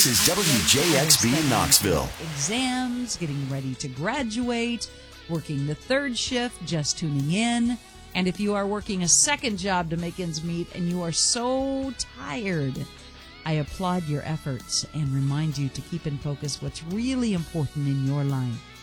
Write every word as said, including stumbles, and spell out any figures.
This is W J X B Knoxville. Exams, getting ready to graduate, working the third shift, just tuning in. And if you are working a second job to make ends meet and you are so tired, I applaud your efforts and remind you to keep in focus what's really important in your life.